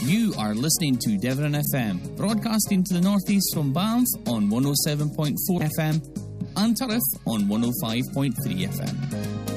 You are listening to Devon FM, broadcasting to the northeast from Banff on 107.4 FM and Turriff on 105.3 FM.